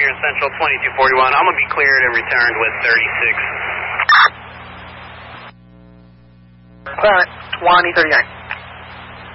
here in Central, 2241. I'm going to be cleared and returned with 36. Clearance, 2039.